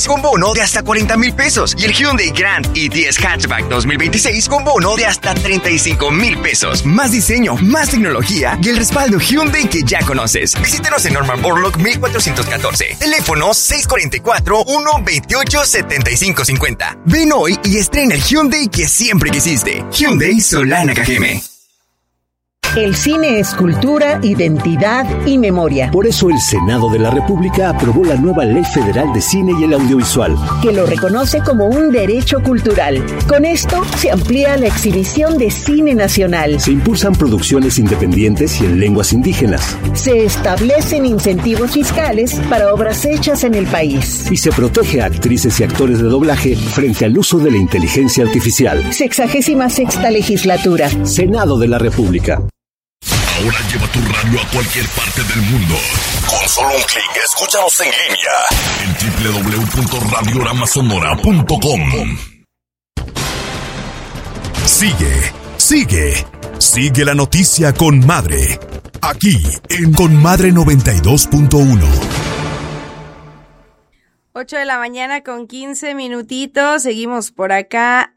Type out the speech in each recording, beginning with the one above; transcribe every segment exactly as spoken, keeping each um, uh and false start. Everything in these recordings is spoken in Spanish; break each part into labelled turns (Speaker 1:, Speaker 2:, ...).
Speaker 1: con bono de hasta cuarenta mil pesos. Y el Hyundai Grand i diez Hatchback dos mil veintiséis con bono de hasta treinta y cinco mil pesos. Más diseño, más tecnología y el respaldo Hyundai que ya conoces. Visítanos en Norman Borlaug mil cuatrocientos catorce. Teléfono seis cuatro cuatro, uno veintiocho, setenta y cinco cincuenta. Ven hoy y estrena el Hyundai que siempre quisiste. Hyundai Solana Cajeme.
Speaker 2: El cine es cultura, identidad y memoria.
Speaker 3: Por eso el Senado de la República aprobó la nueva Ley Federal de Cine y el Audiovisual,
Speaker 2: que lo reconoce como un derecho cultural. Con esto se amplía la exhibición de cine nacional.
Speaker 3: Se impulsan producciones independientes y en lenguas indígenas.
Speaker 2: Se establecen incentivos fiscales para obras hechas en el país.
Speaker 3: Y se protege a actrices y actores de doblaje frente al uso de la inteligencia artificial.
Speaker 2: Sexagésima sexta legislatura.
Speaker 3: Senado de la República.
Speaker 4: Ahora lleva tu radio a cualquier parte del mundo. Con solo un clic, escúchanos en línea en doble u doble u doble u punto radiorama sonora punto com. Sigue, sigue, sigue la noticia con Madre. Aquí en Con Madre noventa y dos punto uno.
Speaker 5: ocho de la mañana con quince minutitos. Seguimos por acá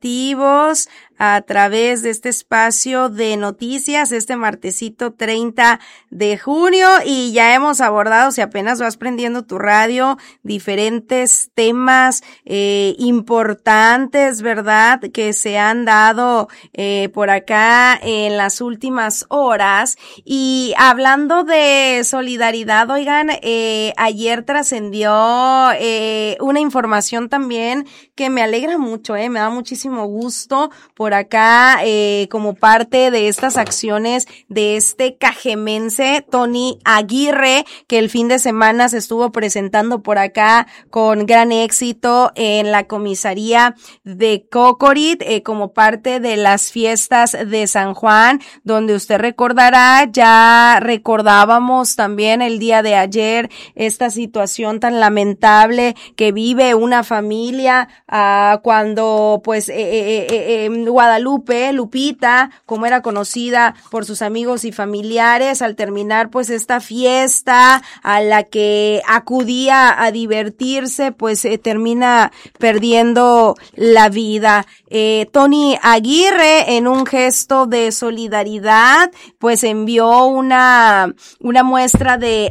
Speaker 5: activos a través de este espacio de noticias, este martesito treinta de junio, y ya hemos abordado, si apenas vas prendiendo tu radio, diferentes temas eh, importantes, ¿verdad?, que se han dado eh, por acá en las últimas horas. Y hablando de solidaridad, oigan, eh, ayer trascendió eh, una información también que me alegra mucho, eh, me da muchísimo gusto por acá, eh, como parte de estas acciones de este cajemense, Tony Aguirre, que el fin de semana se estuvo presentando por acá con gran éxito en la comisaría de Cocorit, eh, como parte de las fiestas de San Juan, donde usted recordará, ya recordábamos también el día de ayer esta situación tan lamentable que vive una familia ah, cuando pues eh, eh, eh, eh, Guadalupe, Lupita, como era conocida por sus amigos y familiares, al terminar pues esta fiesta a la que acudía a divertirse, pues eh, termina perdiendo la vida. Eh, Tony Aguirre, en un gesto de solidaridad, pues envió una una muestra de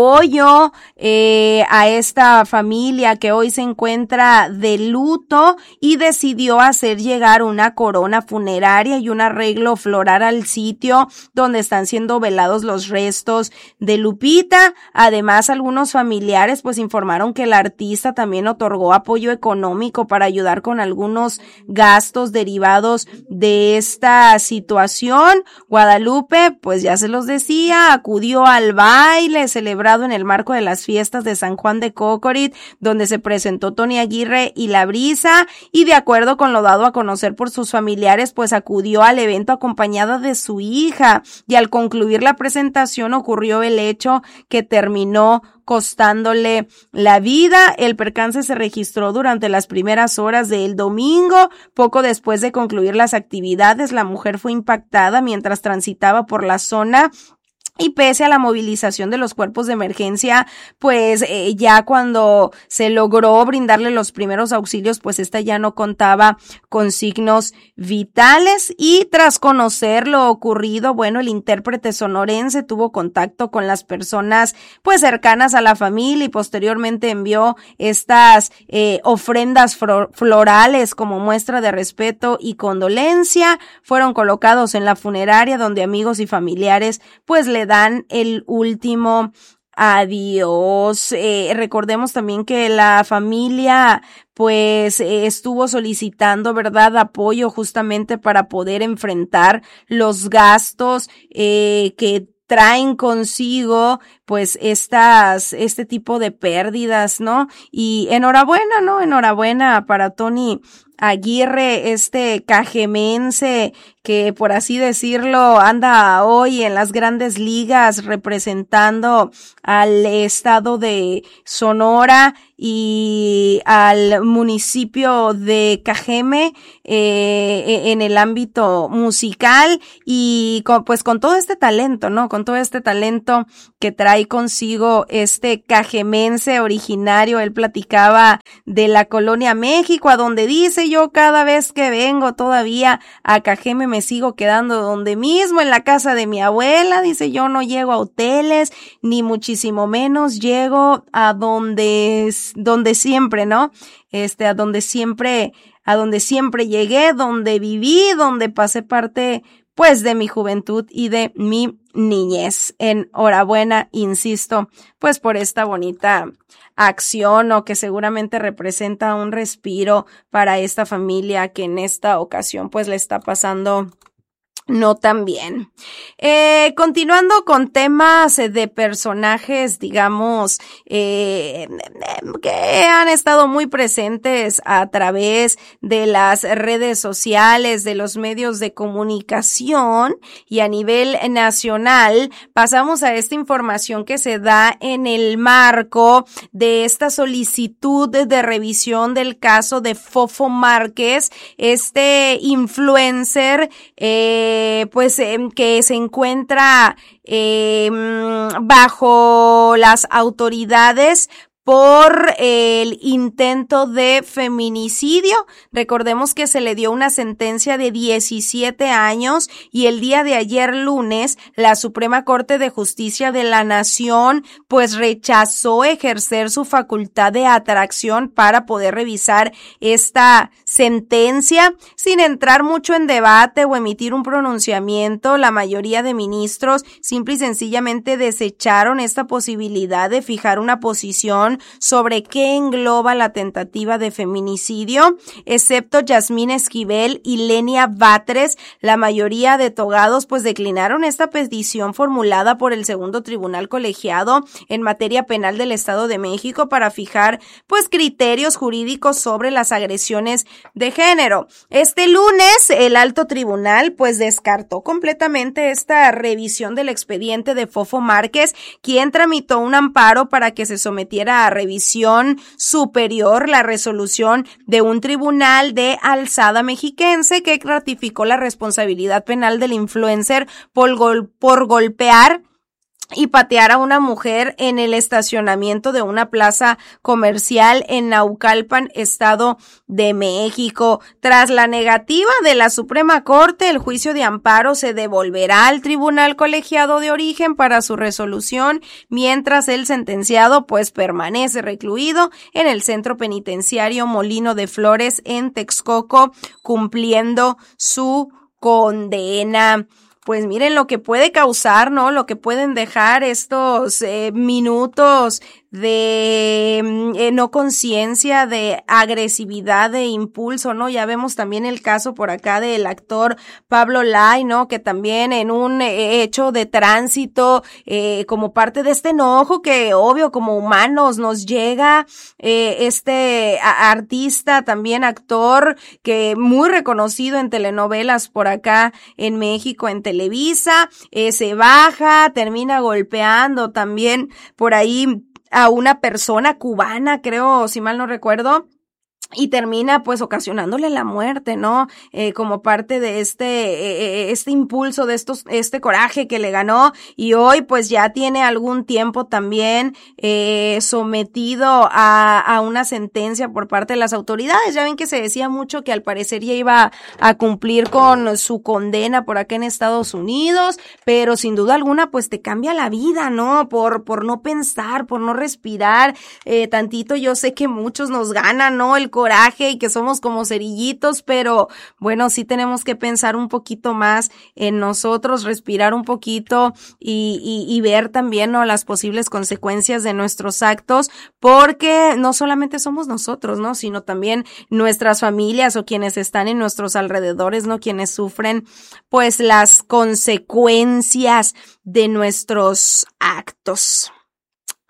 Speaker 5: apoyo eh, a esta familia que hoy se encuentra de luto, y decidió hacer llegar una corona funeraria y un arreglo floral al sitio donde están siendo velados los restos de Lupita. Además, algunos familiares pues informaron que el artista también otorgó apoyo económico para ayudar con algunos gastos derivados de esta situación. Guadalupe, pues ya se los decía, acudió al baile celebrado en el marco de las fiestas de San Juan de Cocorit, donde se presentó Tony Aguirre y La Brisa, y de acuerdo con lo dado a conocer por sus familiares, pues acudió al evento acompañada de su hija, y al concluir la presentación ocurrió el hecho que terminó costándole la vida. El percance se registró durante las primeras horas del domingo. Poco después de concluir las actividades, la mujer fue impactada mientras transitaba por la zona, y pese a la movilización de los cuerpos de emergencia, pues eh, ya cuando se logró brindarle los primeros auxilios, pues esta ya no contaba con signos vitales. Y tras conocer lo ocurrido, bueno, el intérprete sonorense tuvo contacto con las personas pues cercanas a la familia, y posteriormente envió estas eh, ofrendas florales como muestra de respeto y condolencia. Fueron colocados en la funeraria, donde amigos y familiares pues le dan el último adiós. Eh, recordemos también que la familia pues eh, estuvo solicitando, ¿verdad?, apoyo justamente para poder enfrentar los gastos eh, que traen consigo pues estas, este tipo de pérdidas, ¿no? Y enhorabuena, ¿no? Enhorabuena para Tony Aguirre, este cajemense que por así decirlo anda hoy en las grandes ligas representando al estado de Sonora y al municipio de Cajeme eh, en el ámbito musical y con, pues con todo este talento, ¿no? Con todo este talento que trae consigo este cajemense originario. Él platicaba de la Colonia México, a donde dice: yo cada vez que vengo todavía a Cajeme me sigo quedando donde mismo, en la casa de mi abuela. Dice: yo no llego a hoteles, ni muchísimo menos llego a donde, donde siempre, ¿no? Este, a donde siempre, a donde siempre llegué, donde viví, donde pasé parte, pues, de mi juventud y de mi niñez. Enhorabuena, insisto, pues, por esta bonita acción, o que seguramente representa un respiro para esta familia que en esta ocasión, pues, le está pasando no tan bien. Eh, continuando con temas de personajes, digamos, eh, que han estado muy presentes a través de las redes sociales, de los medios de comunicación y a nivel nacional, pasamos a esta información que se da en el marco de esta solicitud de revisión del caso de Fofo Márquez, este influencer, eh, pues eh, que se encuentra eh, bajo las autoridades por el intento de feminicidio. Recordemos que se le dio una sentencia de diecisiete años y el día de ayer lunes la Suprema Corte de Justicia de la Nación pues rechazó ejercer su facultad de atracción para poder revisar esta sentencia. Sin entrar mucho en debate o emitir un pronunciamiento, la mayoría de ministros simple y sencillamente desecharon esta posibilidad de fijar una posición sobre qué engloba la tentativa de feminicidio, excepto Yasmín Esquivel y Lenia Batres. La mayoría de togados pues declinaron esta petición formulada por el segundo tribunal colegiado en materia penal del Estado de México para fijar pues criterios jurídicos sobre las agresiones de género. Este lunes el alto tribunal pues descartó completamente esta revisión del expediente de Fofo Márquez, quien tramitó un amparo para que se sometiera a revisión superior la resolución de un tribunal de alzada mexiquense que ratificó la responsabilidad penal del influencer por, gol- por golpear y patear a una mujer en el estacionamiento de una plaza comercial en Naucalpan, Estado de México. Tras la negativa de la Suprema Corte, el juicio de amparo se devolverá al tribunal colegiado de origen para su resolución, mientras el sentenciado pues permanece recluido en el centro penitenciario Molino de Flores en Texcoco, cumpliendo su condena. Pues miren lo que puede causar, ¿no? Lo que pueden dejar estos eh, minutos de eh, no conciencia, de agresividad, de impulso, ¿no? Ya vemos también el caso por acá del actor Pablo Lai, ¿no? Que también en un eh, hecho de tránsito, eh, como parte de este enojo que obvio como humanos nos llega, eh, este a, artista, también actor, que muy reconocido en telenovelas por acá en México, en Televisa, eh, se baja, termina golpeando también por ahí a una persona cubana, creo, si mal no recuerdo, y termina pues ocasionándole la muerte, ¿no? Eh, como parte de este eh, este impulso, de estos este coraje que le ganó, y hoy pues ya tiene algún tiempo también eh, sometido a, a una sentencia por parte de las autoridades. Ya ven que se decía mucho que al parecer ya iba a cumplir con su condena por acá en Estados Unidos, pero sin duda alguna pues te cambia la vida, ¿no? Por por no pensar, por no respirar eh, tantito. Yo sé que muchos nos ganan, ¿no? El coraje y que somos como cerillitos, pero bueno, sí tenemos que pensar un poquito más en nosotros, respirar un poquito y, y, y ver también, ¿no?, las posibles consecuencias de nuestros actos, porque no solamente somos nosotros, ¿no?, sino también nuestras familias o quienes están en nuestros alrededores, ¿no?, quienes sufren pues las consecuencias de nuestros actos.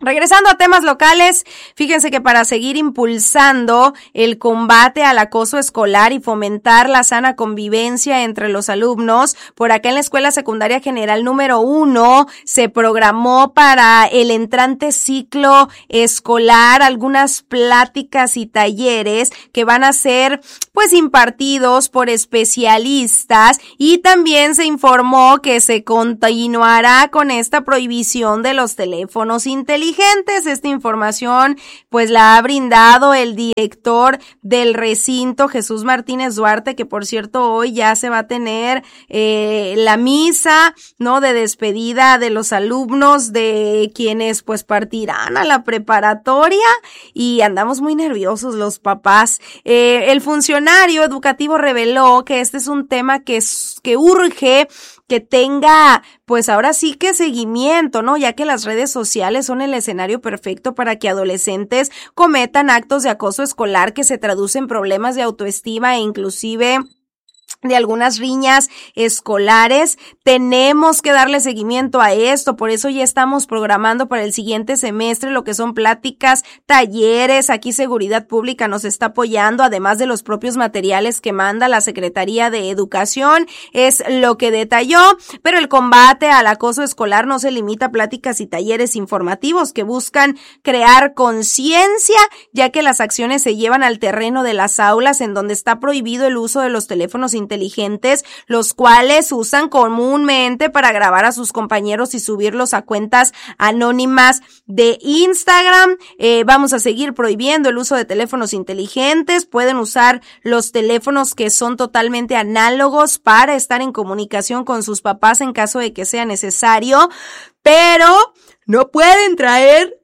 Speaker 5: Regresando a temas locales, fíjense que para seguir impulsando el combate al acoso escolar y fomentar la sana convivencia entre los alumnos, por acá en la Escuela Secundaria General número uno se programó para el entrante ciclo escolar algunas pláticas y talleres que van a ser pues impartidos por especialistas, y también se informó que se continuará con esta prohibición de los teléfonos inteligentes. Esta información pues la ha brindado el director del recinto, Jesús Martínez Duarte, que por cierto hoy ya se va a tener eh, la misa, ¿no?, de despedida de los alumnos de quienes pues partirán a la preparatoria, y andamos muy nerviosos los papás. Eh, el funcionario educativo reveló que este es un tema que, que urge que tenga, pues ahora sí que seguimiento, ¿no? Ya que las redes sociales son el escenario perfecto para que adolescentes cometan actos de acoso escolar que se traducen en problemas de autoestima e inclusive de algunas riñas escolares. Tenemos que darle seguimiento a esto, por eso ya estamos programando para el siguiente semestre lo que son pláticas, talleres. Aquí Seguridad Pública nos está apoyando, además de los propios materiales que manda la Secretaría de Educación, es lo que detalló. Pero el combate al acoso escolar no se limita a pláticas y talleres informativos que buscan crear conciencia, ya que las acciones se llevan al terreno de las aulas, en donde está prohibido el uso de los teléfonos inteligentes inteligentes, los cuales usan comúnmente para grabar a sus compañeros y subirlos a cuentas anónimas de Instagram. Eh, vamos a seguir prohibiendo el uso de teléfonos inteligentes. Pueden usar los teléfonos que son totalmente análogos para estar en comunicación con sus papás en caso de que sea necesario, pero no pueden traer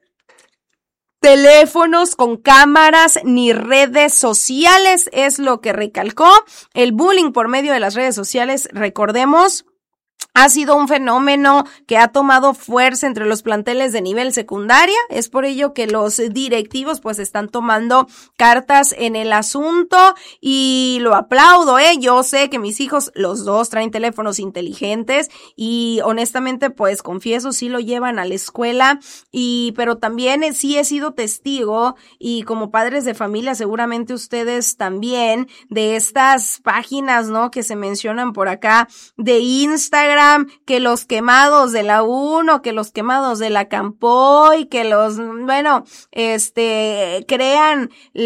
Speaker 5: teléfonos con cámaras ni redes sociales, es lo que recalcó. El bullying por medio de las redes sociales, recordemos, ha sido un fenómeno que ha tomado fuerza entre los planteles de nivel secundaria. Es por ello que los directivos pues están tomando cartas en el asunto, y lo aplaudo, eh. Yo sé que mis hijos, los dos, traen teléfonos inteligentes y honestamente pues confieso, sí lo llevan a la escuela, y pero también eh, sí he sido testigo, y como padres de familia seguramente ustedes también, de estas páginas, ¿no?, que se mencionan por acá de Instagram, que los quemados de la uno, que los quemados de la Campoy, que los, bueno, este, crean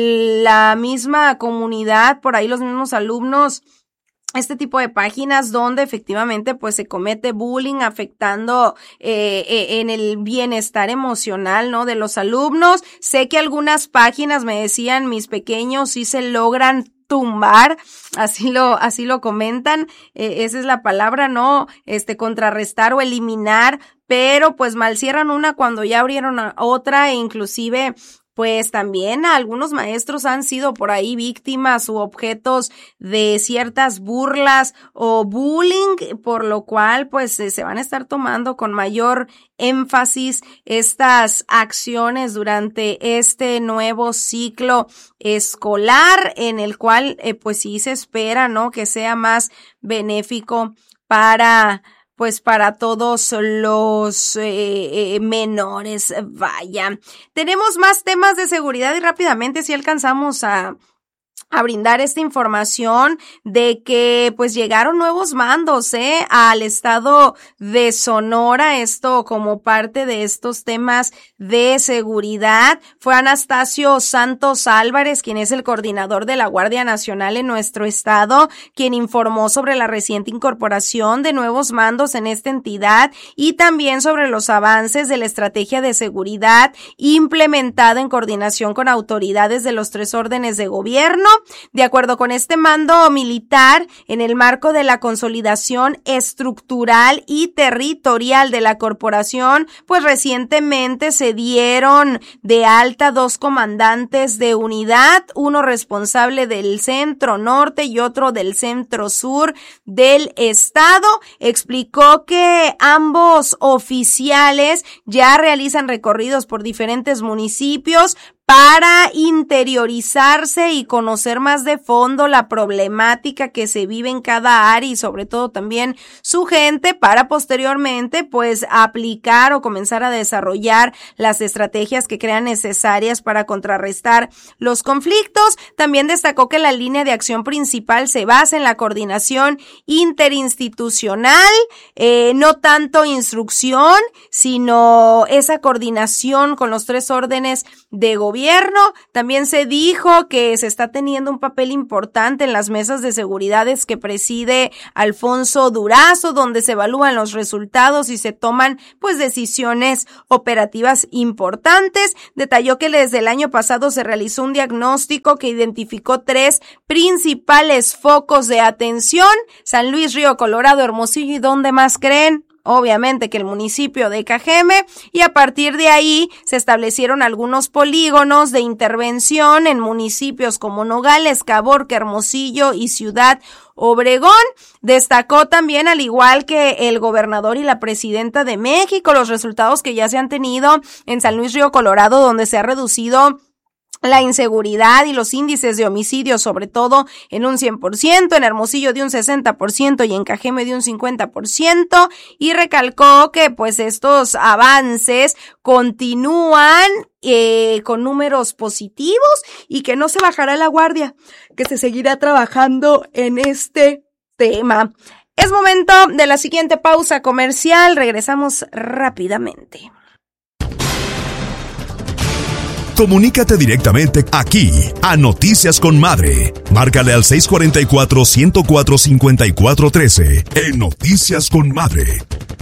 Speaker 5: la misma comunidad, por ahí los mismos alumnos, este tipo de páginas donde efectivamente pues se comete bullying afectando eh, eh, en el bienestar emocional, ¿no?, de los alumnos. Sé que algunas páginas, me decían mis pequeños, sí se logran tumbar, así lo, así lo comentan, eh, esa es la palabra, ¿no?, este, contrarrestar o eliminar, pero pues mal cierran una cuando ya abrieron otra, e inclusive pues también algunos maestros han sido por ahí víctimas u objetos de ciertas burlas o bullying, por lo cual pues se van a estar tomando con mayor énfasis estas acciones durante este nuevo ciclo escolar, en el cual eh, pues sí se espera, ¿no?, que sea más benéfico para pues para todos los eh, eh, menores. Vaya, tenemos más temas de seguridad y rápidamente si alcanzamos a a brindar esta información de que pues llegaron nuevos mandos eh al estado de Sonora, esto como parte de estos temas de seguridad. Fue Anastasio Santos Álvarez, quien es el coordinador de la Guardia Nacional en nuestro estado, quien informó sobre la reciente incorporación de nuevos mandos en esta entidad y también sobre los avances de la estrategia de seguridad implementada en coordinación con autoridades de los tres órdenes de gobierno. De acuerdo con este mando militar, en el marco de la consolidación estructural y territorial de la corporación, pues recientemente se dieron de alta dos comandantes de unidad, uno responsable del centro norte y otro del centro sur del estado. Explicó que ambos oficiales ya realizan recorridos por diferentes municipios para interiorizarse y conocer más de fondo la problemática que se vive en cada área y sobre todo también su gente, para posteriormente pues aplicar o comenzar a desarrollar las estrategias que crean necesarias para contrarrestar los conflictos. También destacó que la línea de acción principal se basa en la coordinación interinstitucional, eh, no tanto instrucción, sino esa coordinación con los tres órdenes de gobierno. Gobierno. También se dijo que se está teniendo un papel importante en las mesas de seguridades que preside Alfonso Durazo, donde se evalúan los resultados y se toman pues decisiones operativas importantes. Detalló que desde el año pasado se realizó un diagnóstico que identificó tres principales focos de atención: San Luis, Río Colorado, Hermosillo y ¿dónde más creen? Obviamente que el municipio de Cajeme, y a partir de ahí se establecieron algunos polígonos de intervención en municipios como Nogales, Caborca, Hermosillo y Ciudad Obregón. Destacó también, al igual que el gobernador y la presidenta de México, los resultados que ya se han tenido en San Luis, Río Colorado, donde se ha reducido la inseguridad y los índices de homicidios, sobre todo en un cien por ciento, en Hermosillo de un sesenta por ciento y en Cajeme de un cincuenta por ciento, y recalcó que pues estos avances continúan eh, con números positivos y que no se bajará la guardia, que se seguirá trabajando en este tema. Es momento de la siguiente pausa comercial, regresamos rápidamente.
Speaker 4: Comunícate directamente aquí a Noticias con Madre. Márcale al seis cuatro cuatro, uno cero cuatro, cinco cuatro uno tres en Noticias con Madre.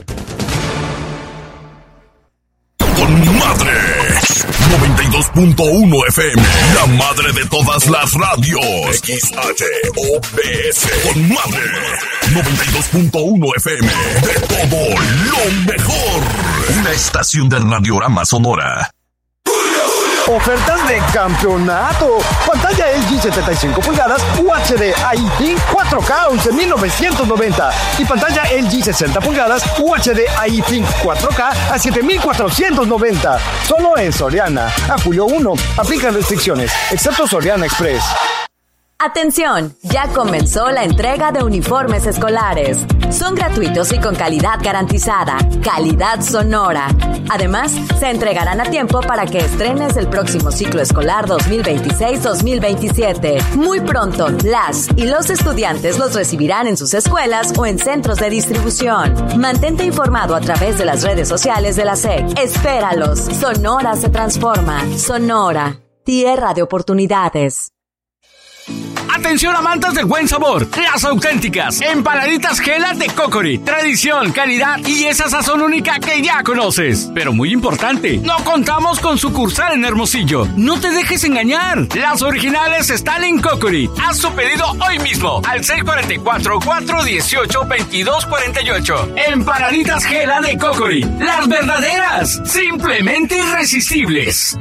Speaker 4: Con Madre noventa y dos punto uno F M, la madre de todas las radios. X H O B S. Con Madre noventa y dos punto uno F M, de todo lo mejor. Una estación de Radiorama Sonora.
Speaker 6: Ofertas de campeonato. Pantalla L G setenta y cinco pulgadas U H D I P cuatro K once mil novecientos noventa y pantalla L G sesenta pulgadas U H D I P cuatro K a siete mil cuatrocientos noventa. Solo en Soriana. A julio primero. Aplican restricciones, excepto Soriana Express.
Speaker 7: Atención, ya comenzó la entrega de uniformes escolares. Son gratuitos y con calidad garantizada, calidad Sonora. Además, se entregarán a tiempo para que estrenes el próximo ciclo escolar dos mil veintiséis dos mil veintisiete. Muy pronto, las y los estudiantes los recibirán en sus escuelas o en centros de distribución. Mantente informado a través de las redes sociales de la S E C. Espéralos. Sonora se transforma. Sonora, tierra de oportunidades.
Speaker 8: Atención amantes del buen sabor, las auténticas empanaditas Gela de Cocori. Tradición, calidad y esa sazón única que ya conoces. Pero muy importante, no contamos con sucursal en Hermosillo. No te dejes engañar, las originales están en Cocori. Haz tu pedido hoy mismo al seis cuatro cuatro, cuatro uno ocho, veintidós cuarenta y ocho. Empanaditas Gela de Cocori, las verdaderas, simplemente irresistibles.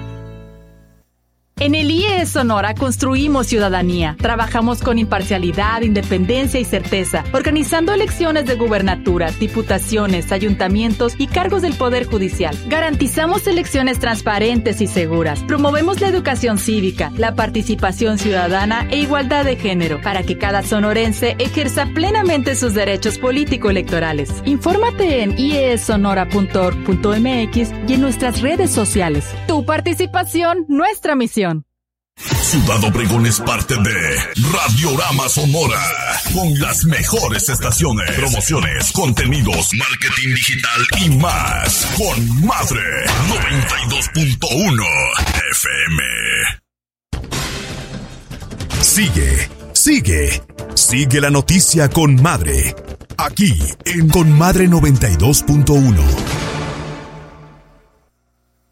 Speaker 9: En el I E S Sonora construimos ciudadanía. Trabajamos con imparcialidad, independencia y certeza, organizando elecciones de gubernaturas, diputaciones, ayuntamientos y cargos del Poder Judicial. Garantizamos elecciones transparentes y seguras. Promovemos la educación cívica, la participación ciudadana e igualdad de género, para que cada sonorense ejerza plenamente sus derechos político-electorales. Infórmate en i e s sonora punto org punto m x y en nuestras redes sociales. Tu participación, nuestra misión.
Speaker 4: Ciudad Obregón es parte de Radiorama Sonora, con las mejores estaciones, promociones, contenidos, marketing digital y más. Con Madre noventa y dos punto uno F M. Sigue, sigue, sigue la noticia con Madre, aquí en Con Madre noventa y dos punto uno.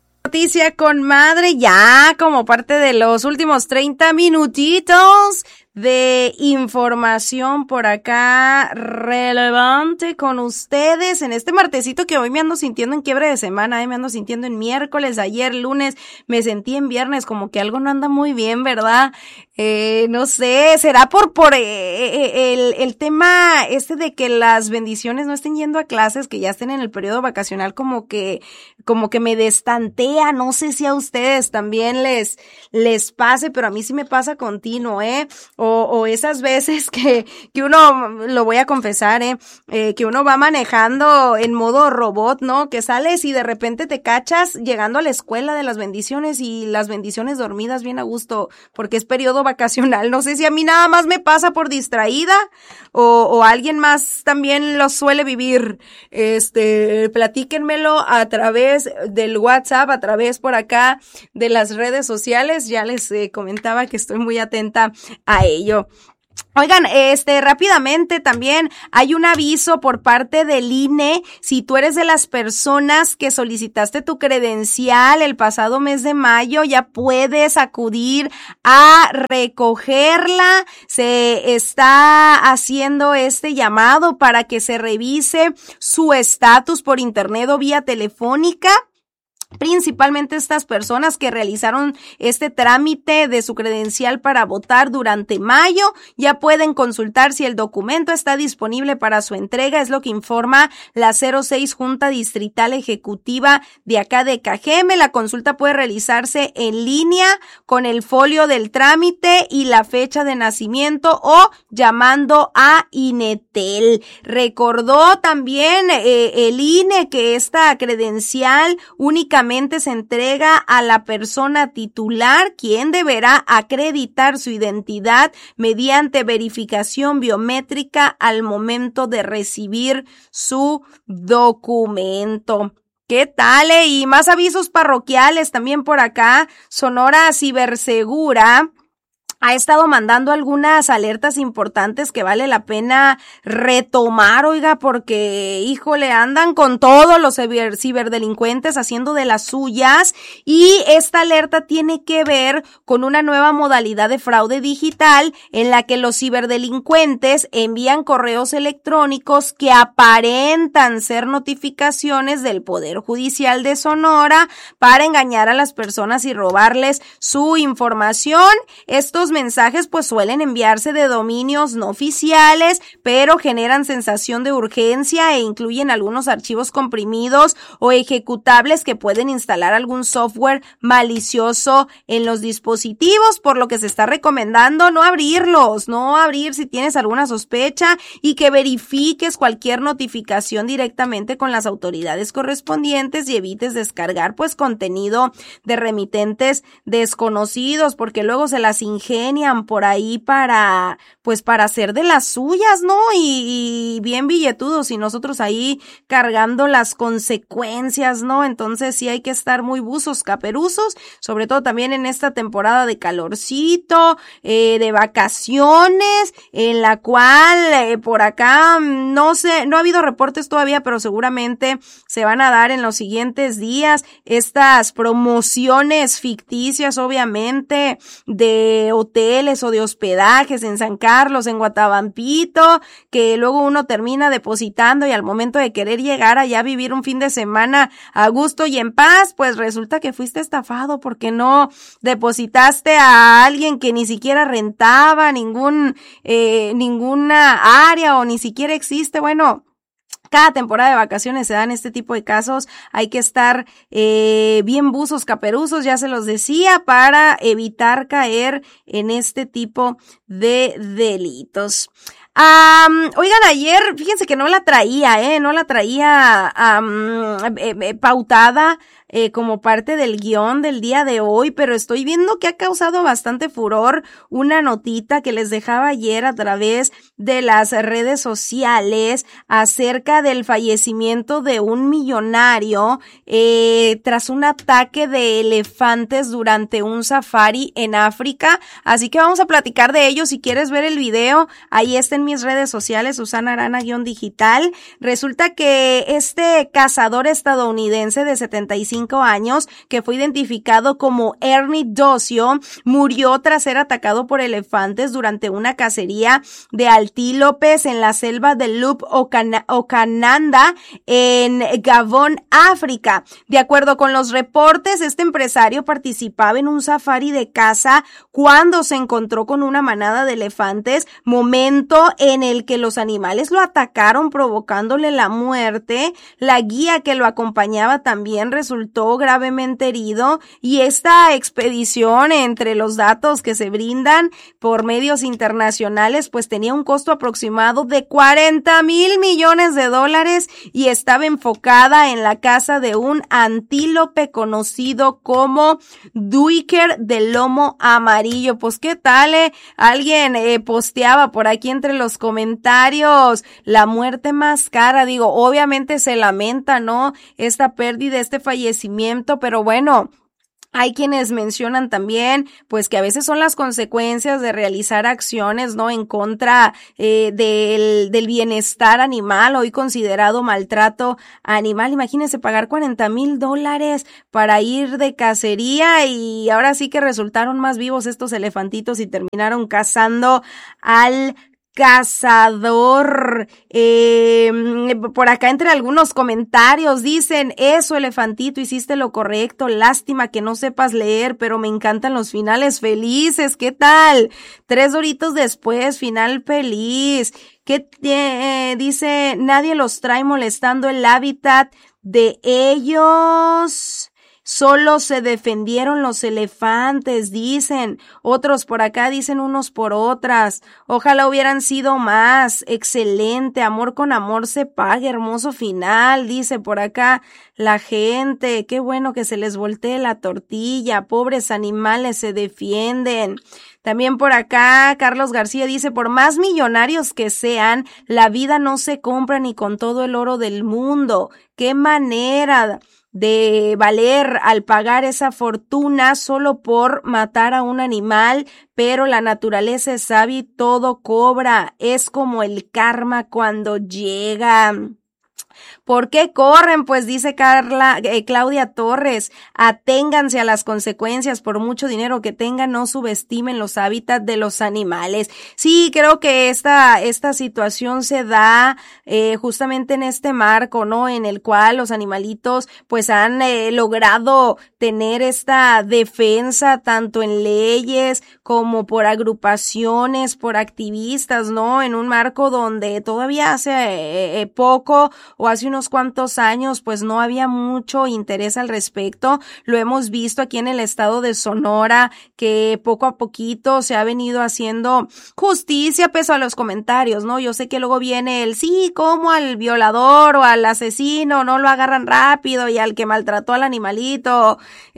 Speaker 5: Noticia con Madre, ya como parte de los últimos treinta minutitos de información por acá relevante con ustedes en este martesito que hoy me ando sintiendo en quiebre de semana, ¿eh? Me ando sintiendo en miércoles, ayer lunes me sentí en viernes, como que algo no anda muy bien, ¿verdad? Eh, no sé, será por por eh, el, el tema este de que las bendiciones no estén yendo a clases, que ya estén en el periodo vacacional, como que como que me destantea, no sé si a ustedes también les les pase, pero a mí sí me pasa continuo, ¿eh? O, o esas veces que que uno, lo voy a confesar, ¿eh? eh que uno va manejando en modo robot, ¿no? Que sales y de repente te cachas llegando a la escuela de las bendiciones y las bendiciones dormidas bien a gusto, porque es periodo vacacional. No sé si a mí nada más me pasa por distraída o, o alguien más también lo suele vivir. Este, platíquenmelo a través del WhatsApp, a través por acá de las redes sociales. Ya les eh, comentaba que estoy muy atenta a ello. Oigan, este, rápidamente también hay un aviso por parte del I N E. Si tú eres de las personas que solicitaste tu credencial el pasado mes de mayo, ya puedes acudir a recogerla. Se está haciendo este llamado para que se revise su estatus por internet o vía telefónica. Principalmente estas personas que realizaron este trámite de su credencial para votar durante mayo ya pueden consultar si el documento está disponible para su entrega, es lo que informa la cero seis Junta Distrital Ejecutiva de acá de Cajeme. La consulta puede realizarse en línea con el folio del trámite y la fecha de nacimiento o llamando a Inetel. Recordó también eh, el I N E que esta credencial únicamente se entrega a la persona titular, quien deberá acreditar su identidad mediante verificación biométrica al momento de recibir su documento. ¿Qué tal? Eh? Y más avisos parroquiales también por acá. Sonora Cibersegura ha estado mandando algunas alertas importantes que vale la pena retomar, oiga, porque, híjole, andan con todos los ciber, ciberdelincuentes haciendo de las suyas, y esta alerta tiene que ver con una nueva modalidad de fraude digital en la que los ciberdelincuentes envían correos electrónicos que aparentan ser notificaciones del Poder Judicial de Sonora para engañar a las personas y robarles su información. Estos mensajes pues suelen enviarse de dominios no oficiales, pero generan sensación de urgencia e incluyen algunos archivos comprimidos o ejecutables que pueden instalar algún software malicioso en los dispositivos, por lo que se está recomendando no abrirlos, no abrir si tienes alguna sospecha, y que verifiques cualquier notificación directamente con las autoridades correspondientes y evites descargar pues contenido de remitentes desconocidos, porque luego se las ingenian por ahí para, pues para hacer de las suyas, ¿no? Y, y bien billetudos, y nosotros ahí cargando las consecuencias, ¿no? Entonces sí hay que estar muy buzos, caperuzos, sobre todo también en esta temporada de calorcito, eh, de vacaciones, en la cual eh, por acá, no sé, no ha habido reportes todavía, pero seguramente se van a dar en los siguientes días estas promociones ficticias, obviamente, de hoteles o de hospedajes en San Carlos, en Guatabampito, que luego uno termina depositando y al momento de querer llegar allá a vivir un fin de semana a gusto y en paz, pues resulta que fuiste estafado porque no depositaste a alguien que ni siquiera rentaba ningún eh, ninguna área o ni siquiera existe. Bueno, cada temporada de vacaciones se dan este tipo de casos. Hay que estar eh, bien buzos, caperuzos, ya se los decía, para evitar caer en este tipo de delitos. Um, oigan, ayer, fíjense que no la traía, eh, no la traía um, eh, eh, pautada eh, como parte del guión del día de hoy, pero estoy viendo que ha causado bastante furor una notita que les dejaba ayer a través de las redes sociales acerca del fallecimiento de un millonario eh, tras un ataque de elefantes durante un safari en África. Así que vamos a platicar de ello. Si quieres ver el video, ahí está en mis redes sociales, Susana Arana-digital. Resulta que este cazador estadounidense de setenta y cinco años, que fue identificado como Ernie Docio, murió tras ser atacado por elefantes durante una cacería de antílopes en la selva de Loop Okana- Okananda en Gabón, África. De acuerdo con los reportes, este empresario participaba en un safari de caza cuando se encontró con una manada de elefantes, momento en el que los animales lo atacaron provocándole la muerte. La guía que lo acompañaba también resultó gravemente herido y esta expedición, entre los datos que se brindan por medios internacionales, pues tenía un costo aproximado de cuarenta mil millones de dólares y estaba enfocada en la caza de un antílope conocido como duiker de lomo amarillo. Pues qué tal, eh? Alguien eh, posteaba por aquí entre los comentarios la muerte más cara. Digo, obviamente se lamenta, ¿no?, esta pérdida, este fallecimiento, pero bueno, hay quienes mencionan también, pues, que a veces son las consecuencias de realizar acciones, ¿no?, en contra eh, del, del bienestar animal, hoy considerado maltrato animal. Imagínense pagar cuarenta mil dólares para ir de cacería y ahora sí que resultaron más vivos estos elefantitos y terminaron cazando al cazador. Eh, por acá entre algunos comentarios dicen: eso, elefantito, hiciste lo correcto, lástima que no sepas leer, pero me encantan los finales felices. ¿Qué tal? Tres doritos después, final feliz. ¿Qué eh, dice? Nadie los trae molestando el hábitat de ellos. Solo se defendieron los elefantes, dicen. Otros por acá dicen unos por otras. Ojalá hubieran sido más. Excelente. Amor con amor se paga. Hermoso final, dice por acá la gente. Qué bueno que se les voltee la tortilla. Pobres animales se defienden. También por acá Carlos García dice: por más millonarios que sean, la vida no se compra ni con todo el oro del mundo. Qué manera de valer al pagar esa fortuna solo por matar a un animal, pero la naturaleza es sabia y todo cobra. Es como el karma cuando llega. ¿Por qué corren? Pues dice Carla, eh, Claudia Torres, aténganse a las consecuencias, por mucho dinero que tengan, no subestimen los hábitats de los animales. Sí, creo que esta, esta situación se da eh, justamente en este marco, ¿no?, en el cual los animalitos pues han eh, logrado tener esta defensa tanto en leyes como por agrupaciones, por activistas, ¿no?, en un marco donde todavía hace eh, eh, poco o hace unos cuantos años pues no había mucho interés al respecto. Lo hemos visto aquí en el estado de Sonora, que poco a poquito se ha venido haciendo justicia, pese a los comentarios, ¿no? Yo sé que luego viene el sí, como al violador o al asesino no lo agarran rápido, y al que maltrató al animalito,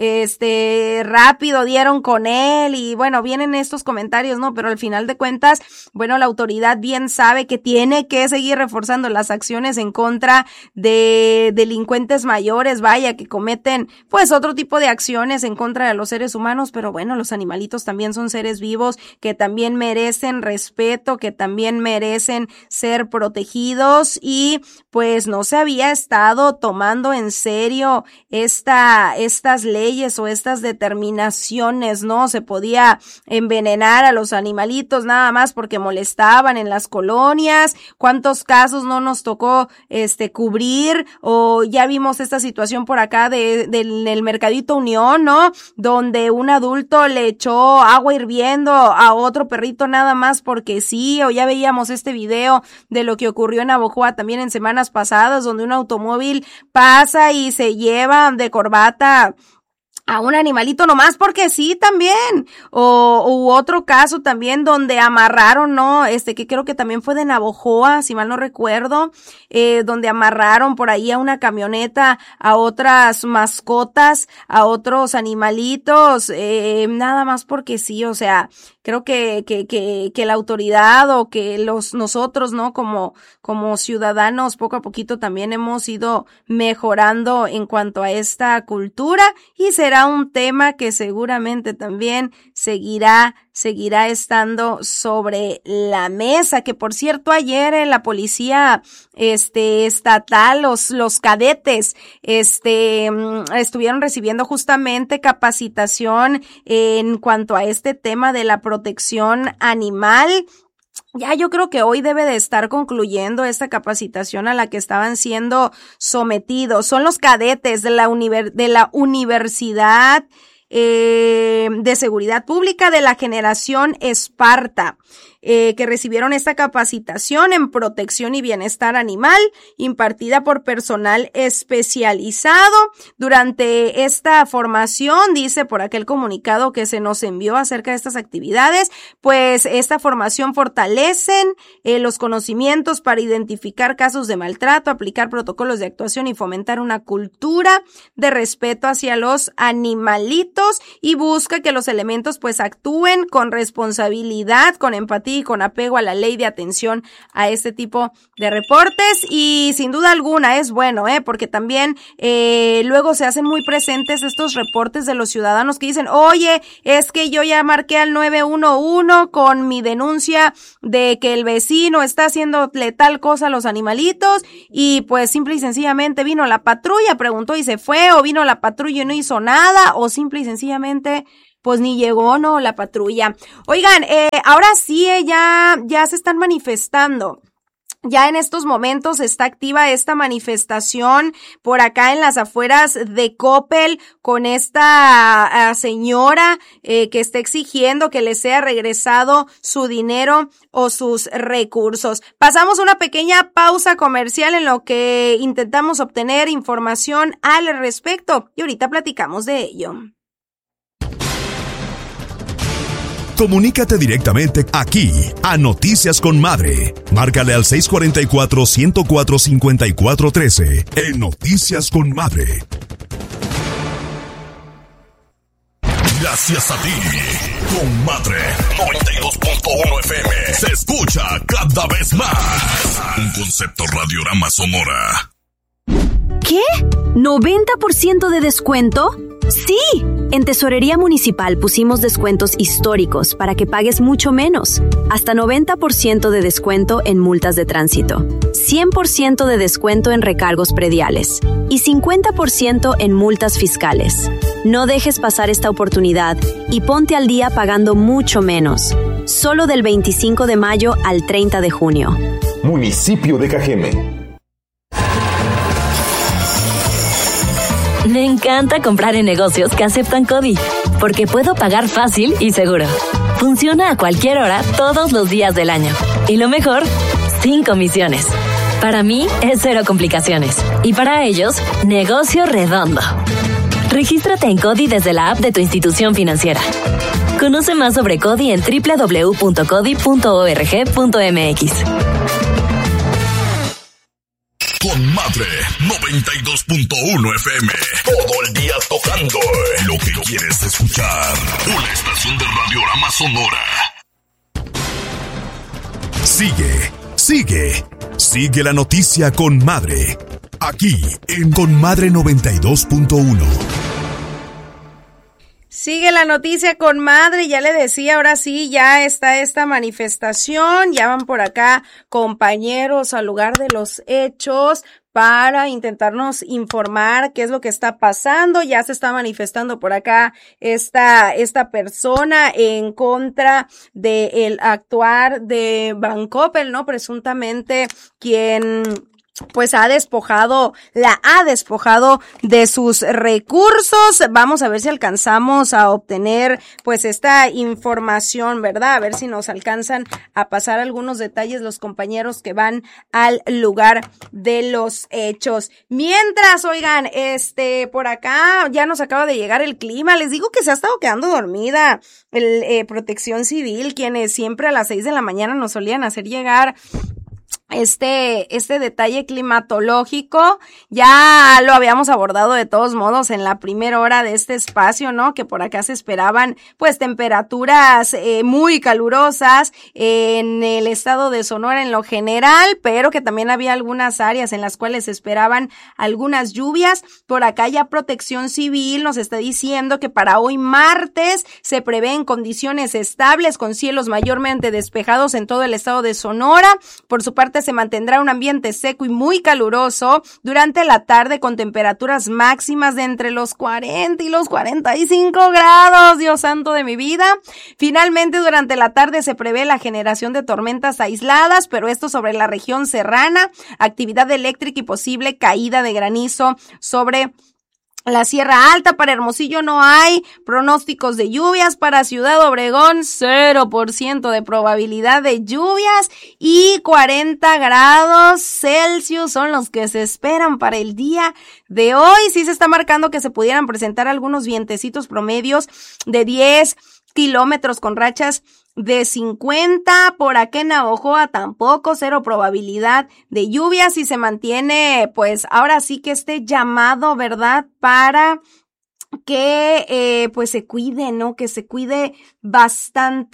Speaker 5: este, rápido dieron con él, y bueno, vienen estos comentarios, ¿no? Pero al final de cuentas, bueno, la autoridad bien sabe que tiene que seguir reforzando las acciones en contra de delincuentes mayores, vaya, que cometen pues otro tipo de acciones en contra de los seres humanos, pero bueno, los animalitos también son seres vivos que también merecen respeto, que también merecen ser protegidos, y pues no se había estado tomando en serio esta, estas leyes o estas determinaciones, ¿no? Se podía envenenar a los animalitos nada más porque molestaban en las colonias. ¿Cuántos casos no nos tocó este cubrir? O ya vimos esta situación por acá de, de, del Mercadito Unión, ¿no?, donde un adulto le echó agua hirviendo a otro perrito nada más porque sí. O ya veíamos este video de lo que ocurrió en Navojoa también en semanas pasadas, donde un automóvil pasa y se lleva de corbata a un animalito nomás porque sí también. O u otro caso también donde amarraron, ¿no? Este que creo que también fue de Navojoa, si mal no recuerdo, eh, donde amarraron por ahí a una camioneta a otras mascotas, a otros animalitos, eh, nada más porque sí. O sea, creo que, que, que, que la autoridad o que los, nosotros, ¿no? Como, como ciudadanos, poco a poquito también hemos ido mejorando en cuanto a esta cultura, y será será un tema que seguramente también seguirá seguirá estando sobre la mesa, que por cierto ayer en la policía este estatal, los los cadetes este estuvieron recibiendo justamente capacitación en cuanto a este tema de la protección animal. Ya yo creo que hoy debe de estar concluyendo esta capacitación a la que estaban siendo sometidos. Son los cadetes de la univer- de la Universidad eh, de Seguridad Pública de la Generación Esparta, eh, que recibieron esta capacitación en protección y bienestar animal impartida por personal especializado. Durante esta formación, dice por aquel comunicado que se nos envió acerca de estas actividades, pues esta formación fortalecen eh, los conocimientos para identificar casos de maltrato, aplicar protocolos de actuación y fomentar una cultura de respeto hacia los animalitos, y busca que los elementos pues actúen con responsabilidad, con empatía y con apego a la ley de atención a este tipo de reportes. Y sin duda alguna es bueno, eh, porque también eh, luego se hacen muy presentes estos reportes de los ciudadanos que dicen, oye, es que yo ya marqué al nueve uno uno con mi denuncia de que el vecino está haciéndole tal cosa a los animalitos, y pues simple y sencillamente vino la patrulla, preguntó y se fue, o vino la patrulla y no hizo nada, o simple y sencillamente pues ni llegó, ¿no?, la patrulla. Oigan, eh, ahora sí, eh, ya, ya se están manifestando. Ya en estos momentos está activa esta manifestación por acá en las afueras de Coppel con esta uh, señora eh, que está exigiendo que le sea regresado su dinero o sus recursos. Pasamos una pequeña pausa comercial en lo que intentamos obtener información al respecto y ahorita platicamos de ello.
Speaker 4: Comunícate directamente aquí a Noticias con Madre. Márcale al seis cuatro cuatro, uno cero cuatro, cinco cuatro uno tres en Noticias con Madre. Gracias a ti, con Madre noventa y dos punto uno F M. Se escucha cada vez más. Un concepto Radiorama Sonora.
Speaker 10: ¿Qué? ¿noventa por ciento de descuento? ¡Sí! En Tesorería Municipal pusimos descuentos históricos para que pagues mucho menos. Hasta noventa por ciento de descuento en multas de tránsito, cien por ciento de descuento en recargos prediales y cincuenta por ciento en multas fiscales. No dejes pasar esta oportunidad y ponte al día pagando mucho menos. Solo del veinticinco de mayo al treinta de junio.
Speaker 11: Municipio de Cajeme.
Speaker 12: Me encanta comprar en negocios que aceptan CODI, porque puedo pagar fácil y seguro. Funciona a cualquier hora, todos los días del año. Y lo mejor, sin comisiones. Para mí, es cero complicaciones. Y para ellos, negocio redondo. Regístrate en CODI desde la app de tu institución financiera. Conoce más sobre CODI en doble u doble u doble u punto codi punto org punto m x.
Speaker 4: Con Madre noventa y dos punto uno F M. Todo el día tocando lo que quieres escuchar. Una estación de Radiorama Sonora. Sigue, sigue, sigue la noticia con Madre. Aquí en Con Madre noventa y dos punto uno.
Speaker 5: Sigue la noticia con Madre, ya le decía, ahora sí, ya está esta manifestación, ya van por acá compañeros al lugar de los hechos para intentarnos informar qué es lo que está pasando. Ya se está manifestando por acá esta, esta persona en contra del actuar de Bancoppel, ¿no? Presuntamente quien pues ha despojado, la ha despojado de sus recursos. Vamos a ver si alcanzamos a obtener pues esta información, ¿verdad? A ver si nos alcanzan a pasar algunos detalles los compañeros que van al lugar de los hechos. Mientras, oigan, este, por acá ya nos acaba de llegar el clima. Les digo que se ha estado quedando dormida el eh, Protección Civil, quienes siempre a las seis de la mañana nos solían hacer llegar Este, este detalle climatológico ya lo habíamos abordado de todos modos en la primera hora de este espacio, ¿no? Que por acá se esperaban pues temperaturas eh, muy calurosas en el estado de Sonora en lo general, pero que también había algunas áreas en las cuales se esperaban algunas lluvias. Por acá ya Protección Civil nos está diciendo que para hoy martes se prevén condiciones estables con cielos mayormente despejados en todo el estado de Sonora. Por su parte se mantendrá un ambiente seco y muy caluroso durante la tarde con temperaturas máximas de entre los cuarenta y los cuarenta y cinco grados, Dios santo de mi vida. Finalmente, durante la tarde se prevé la generación de tormentas aisladas, pero esto sobre la región serrana, actividad eléctrica y posible caída de granizo sobre la Sierra Alta. Para Hermosillo no hay pronósticos de lluvias. Para Ciudad Obregón, cero por ciento de probabilidad de lluvias y cuarenta grados Celsius son los que se esperan para el día de hoy. Sí se está marcando que se pudieran presentar algunos vientecitos promedios de diez kilómetros con rachas de cincuenta. Por acá en Navojoa tampoco, cero probabilidad de lluvias y se mantiene pues ahora sí que este llamado, ¿verdad? Para que eh, pues se cuide, ¿no? Que se cuide bastante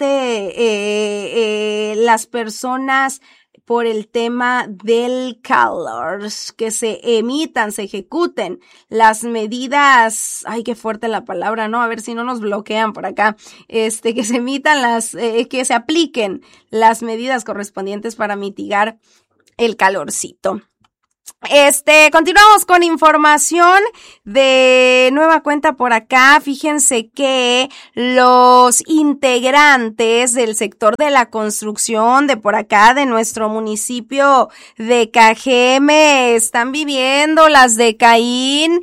Speaker 5: eh, eh, las personas por el tema del calor, que se emitan, se ejecuten las medidas, ay, qué fuerte la palabra, ¿no? A ver si no nos bloquean por acá, este, que se emitan las, eh, que se apliquen las medidas correspondientes para mitigar el calorcito. Este, continuamos con información de nueva cuenta por acá. Fíjense que los integrantes del sector de la construcción de por acá, de nuestro municipio de Cajeme, están viviendo las de Caín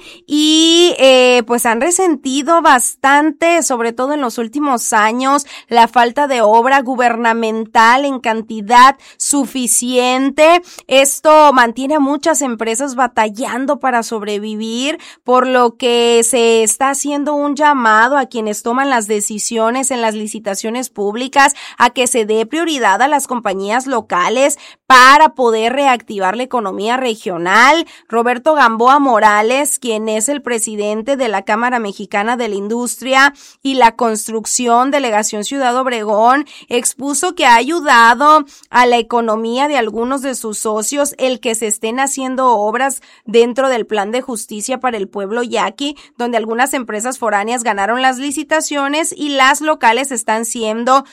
Speaker 5: y eh, pues han resentido bastante, sobre todo en los últimos años, la falta de obra gubernamental en cantidad suficiente. Esto mantiene a muchas empresas batallando para sobrevivir, por lo que se está haciendo un llamado a quienes toman las decisiones en las licitaciones públicas a que se dé prioridad a las compañías locales para poder reactivar la economía regional. Roberto Gamboa Morales, quien es el presidente de la Cámara Mexicana de la Industria y la Construcción, Delegación Ciudad Obregón, expuso que ha ayudado a la economía de algunos de sus socios el que se estén haciendo obras dentro del Plan de Justicia para el Pueblo Yaqui, donde algunas empresas foráneas ganaron las licitaciones y las locales están siendo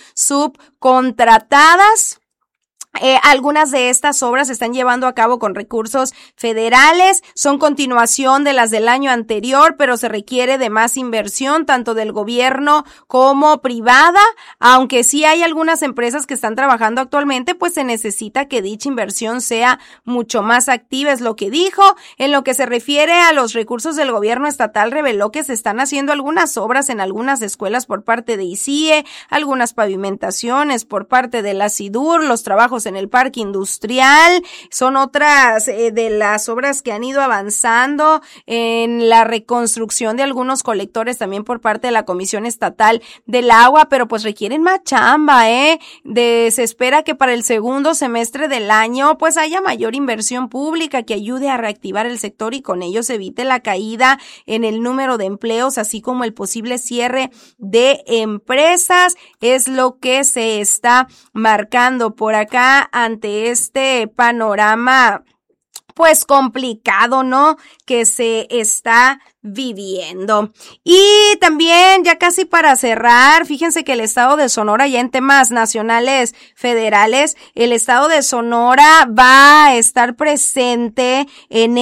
Speaker 5: subcontratadas. Eh, algunas de estas obras se están llevando a cabo con recursos federales, son continuación de las del año anterior, pero se requiere de más inversión, tanto del gobierno como privada, aunque sí hay algunas empresas que están trabajando actualmente, pues se necesita que dicha inversión sea mucho más activa, es lo que dijo. En lo que se refiere a los recursos del gobierno estatal, reveló que se están haciendo algunas obras en algunas escuelas por parte de I C I E, algunas pavimentaciones por parte de la SIDUR, los trabajos en el parque industrial, son otras eh, de las obras que han ido avanzando en la reconstrucción de algunos colectores también por parte de la Comisión Estatal del Agua, pero pues requieren más chamba, eh, de, se espera que para el segundo semestre del año pues haya mayor inversión pública que ayude a reactivar el sector y con ello se evite la caída en el número de empleos, así como el posible cierre de empresas, es lo que se está marcando por acá ante este panorama pues complicado, ¿no? Que se está viviendo. Y también, ya casi para cerrar, fíjense que el estado de Sonora, ya en temas nacionales federales, el estado de Sonora va a estar presente en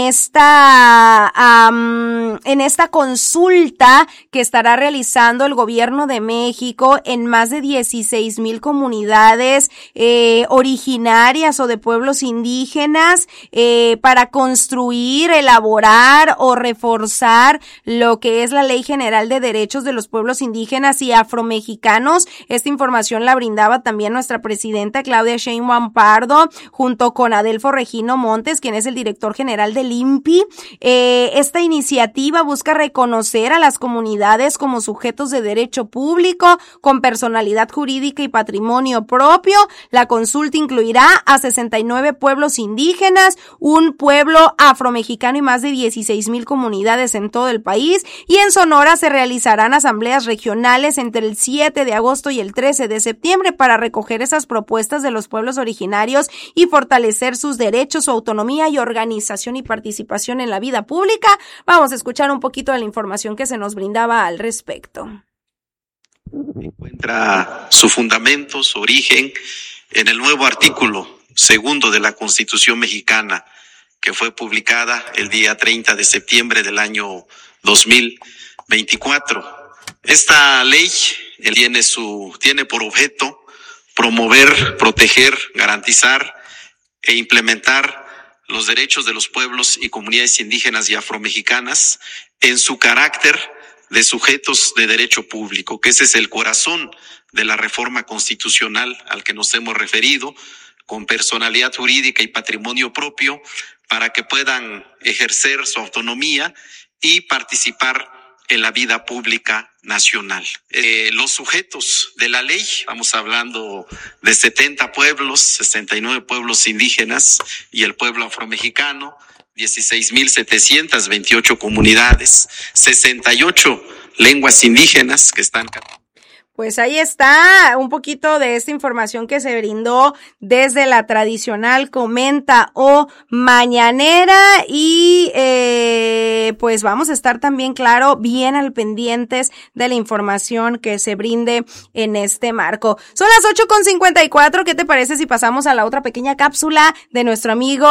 Speaker 5: esta, um, en esta consulta que estará realizando el gobierno de México en más de dieciséis mil comunidades eh, originarias o de pueblos indígenas eh, para construir, elaborar o reforzar modificar lo que es la Ley General de Derechos de los Pueblos Indígenas y Afromexicanos. Esta información la brindaba también nuestra presidenta Claudia Sheinbaum Pardo, junto con Adelfo Regino Montes, quien es el director general del I N P I. Eh, esta iniciativa busca reconocer a las comunidades como sujetos de derecho público, con personalidad jurídica y patrimonio propio. La consulta incluirá a sesenta y nueve pueblos indígenas, un pueblo afromexicano y más de dieciséis mil comunidades en todo el país. Y en Sonora se realizarán asambleas regionales entre el siete de agosto y el trece de septiembre para recoger esas propuestas de los pueblos originarios y fortalecer sus derechos, su autonomía y organización y participación en la vida pública. Vamos a escuchar un poquito de la información que se nos brindaba al respecto.
Speaker 13: Encuentra su fundamento, su origen en el nuevo artículo segundo de la Constitución mexicana, que fue publicada el día treinta de septiembre del año dos mil veinticuatro. Esta ley tiene su, tiene por objeto promover, proteger, garantizar e implementar los derechos de los pueblos y comunidades indígenas y afromexicanas en su carácter de sujetos de derecho público, que ese es el corazón de la reforma constitucional al que nos hemos referido, con personalidad jurídica y patrimonio propio, para que puedan ejercer su autonomía y participar en la vida pública nacional. Eh, los sujetos de la ley, vamos hablando de setenta pueblos, sesenta y nueve pueblos indígenas y el pueblo afromexicano, dieciséis mil setecientas veintiocho comunidades, sesenta y ocho lenguas indígenas que están...
Speaker 5: Pues ahí está un poquito de esta información que se brindó desde la tradicional comenta o mañanera y eh, pues vamos a estar también, claro, bien al pendientes de la información que se brinde en este marco. Son las ocho con cincuenta y cuatro, ¿qué te parece si pasamos a la otra pequeña cápsula de nuestro amigo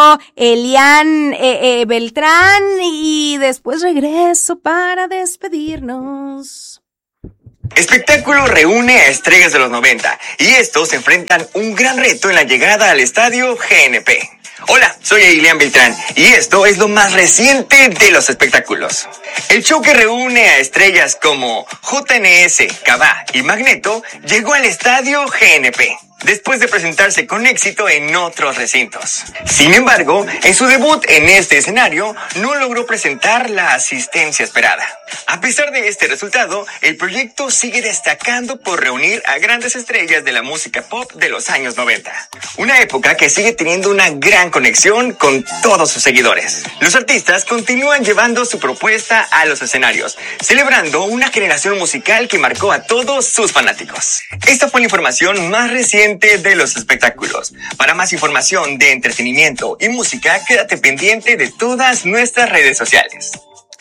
Speaker 5: Elian eh, eh, Beltrán y después regreso para despedirnos?
Speaker 1: Espectáculo reúne a estrellas de los noventa y estos enfrentan un gran reto en la llegada al estadio G N P. Hola, soy Elian Beltrán y esto es lo más reciente de los espectáculos. El show que reúne a estrellas como J N S, Cabá y Magneto llegó al estadio G N P, después de presentarse con éxito en otros recintos. Sin embargo, en su debut en este escenario, no logró presentar la asistencia esperada. A pesar de este resultado, el proyecto sigue destacando por reunir a grandes estrellas de la música pop de los años noventa. Una época que sigue teniendo una gran conexión con todos sus seguidores. Los artistas continúan llevando su propuesta a los escenarios, celebrando una generación musical que marcó a todos sus fanáticos. Esta fue la información más reciente de los espectáculos. Para más información de entretenimiento y música, quédate pendiente de todas nuestras redes sociales.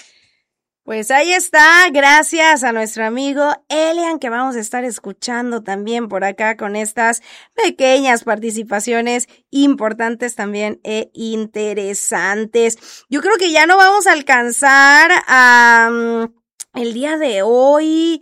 Speaker 5: Pues ahí está, gracias a nuestro amigo Elian, que vamos a estar escuchando también por acá con estas pequeñas participaciones importantes también e interesantes. Yo creo que ya no vamos a alcanzar a... Um, el día de hoy,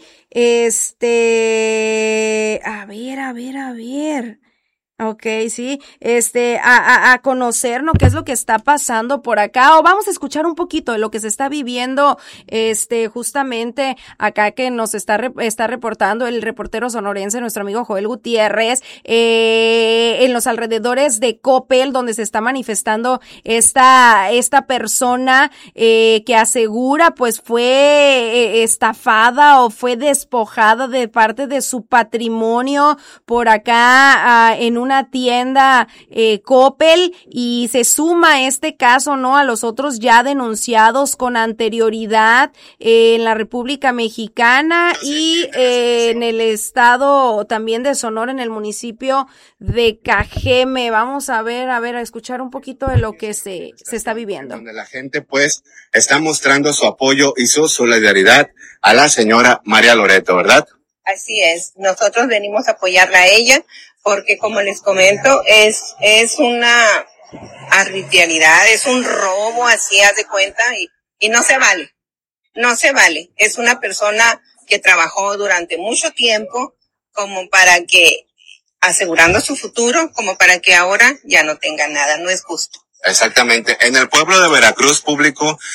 Speaker 5: este, a ver, a ver, a ver, okay, sí, este, a, a, a conocer, ¿no? Qué es lo que está pasando por acá, o vamos a escuchar un poquito de lo que se está viviendo, este, justamente acá que nos está, está reportando el reportero sonorense, nuestro amigo Joel Gutiérrez, eh, en los alrededores de Coppel, donde se está manifestando esta, esta persona, eh, que asegura, pues, fue eh, estafada o fue despojada de parte de su patrimonio por acá, uh, en un una tienda eh, Coppel, y se suma este caso, ¿no?, a los otros ya denunciados con anterioridad eh, en la República Mexicana y eh, en el estado también de Sonora, en el municipio de Cajeme. Vamos a ver, a ver, a escuchar un poquito de lo que se, se está viviendo.
Speaker 14: Donde la gente, pues, está mostrando su apoyo y su solidaridad a la señora María Loreto, ¿verdad?
Speaker 15: Así es, nosotros venimos a apoyarla a ella, porque como les comento, es, es una arbitrariedad, es un robo, así haz de cuenta, y, y no se vale, no se vale. Es una persona que trabajó durante mucho tiempo como para que, asegurando su futuro, como para que ahora ya no tenga nada, no es justo.
Speaker 14: Exactamente. En el pueblo de Veracruz, público,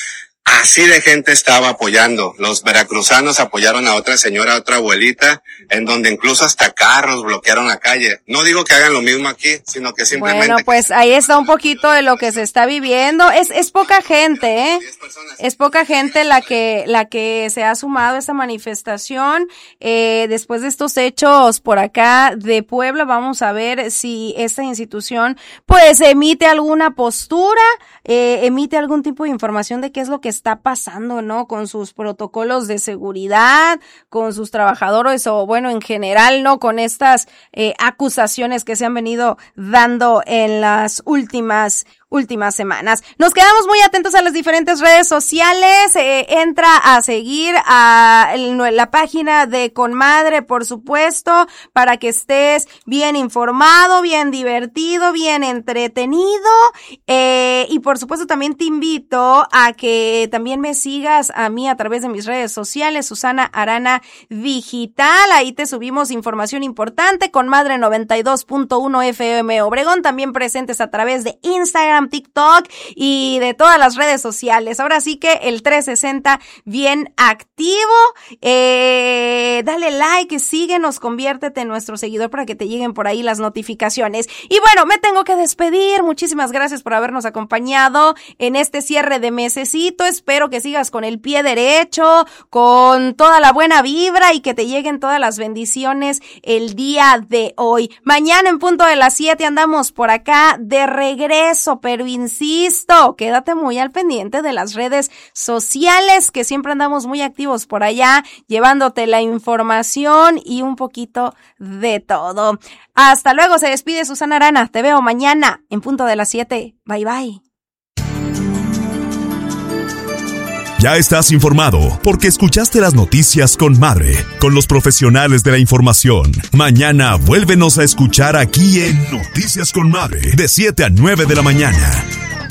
Speaker 14: Así de gente estaba apoyando. Los veracruzanos apoyaron a otra señora, a otra abuelita, en donde incluso hasta carros bloquearon la calle. No digo que hagan lo mismo aquí, sino que simplemente...
Speaker 5: Bueno, pues ahí está un poquito de lo que se está viviendo. Es es poca gente, ¿eh? Es poca gente la que la que se ha sumado a esta manifestación. Eh, después de estos hechos por acá de Puebla, vamos a ver si esta institución pues emite alguna postura, eh, emite algún tipo de información de qué es lo que está pasando, ¿no? Con sus protocolos de seguridad, con sus trabajadores o bueno, en general, ¿no? Con estas eh, acusaciones que se han venido dando en las últimas últimas semanas. Nos quedamos muy atentos a las diferentes redes sociales. Eh, entra a seguir a el, la página de Conmadre, por supuesto, para que estés bien informado, bien divertido, bien entretenido. Eh, y por supuesto también te invito a que también me sigas a mí a través de mis redes sociales, Susana Arana Digital. Ahí te subimos información importante. Conmadre noventa y dos punto uno F M Obregón, también presentes a través de Instagram, TikTok y de todas las redes sociales. Ahora sí que el trescientos sesenta bien activo. Eh, dale like, síguenos, conviértete en nuestro seguidor para que te lleguen por ahí las notificaciones. Y bueno, me tengo que despedir. Muchísimas gracias por habernos acompañado en este cierre de mesecito. Espero que sigas con el pie derecho, con toda la buena vibra y que te lleguen todas las bendiciones el día de hoy. Mañana en punto de las siete andamos por acá de regreso, pero insisto, quédate muy al pendiente de las redes sociales, que siempre andamos muy activos por allá, llevándote la información y un poquito de todo. Hasta luego, se despide Susana Arana. Te veo mañana en punto de las siete. Bye, bye.
Speaker 4: Ya estás informado porque escuchaste las noticias con Madre, con los profesionales de la información. Mañana vuélvenos a escuchar aquí en Noticias con Madre, de siete a nueve de la mañana.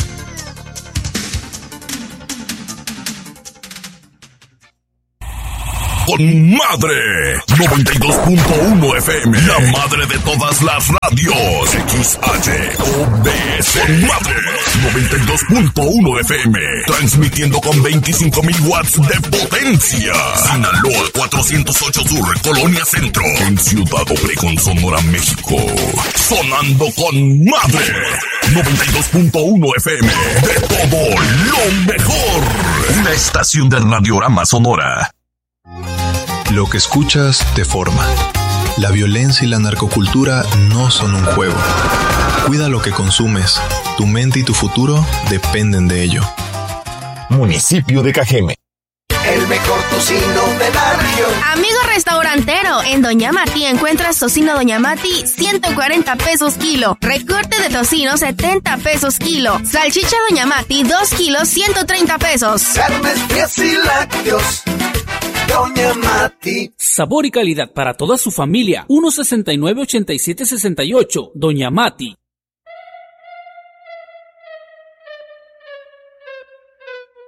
Speaker 4: Con Madre noventa y dos punto uno F M, la madre de todas las radios. X H O B S. Con Madre noventa y dos punto uno F M, transmitiendo con veinticinco mil watts de potencia. Sinaloa cuatrocientos ocho Sur, Colonia Centro, en Ciudad Obregón, Sonora, México. Sonando con Madre noventa y dos punto uno F M, de todo lo mejor. Una estación del Radiorama Sonora.
Speaker 16: Lo que escuchas te forma. La violencia y la narcocultura no son un juego. Cuida lo que consumes. Tu mente y tu futuro dependen de ello.
Speaker 11: Municipio de Cajeme.
Speaker 17: El mejor tocino de la región.
Speaker 18: Amigo restaurantero, en Doña Mati encuentras tocino Doña Mati ciento cuarenta pesos kilo. Recorte de tocino setenta pesos kilo. Salchicha Doña Mati dos kilos ciento treinta pesos.
Speaker 17: Carnes frías y lácteos. Doña Mati.
Speaker 19: Sabor y calidad para toda su familia. uno sesenta y nueve, ochenta y siete, sesenta y ocho. Doña Mati.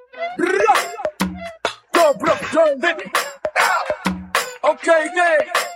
Speaker 20: Okay, yeah.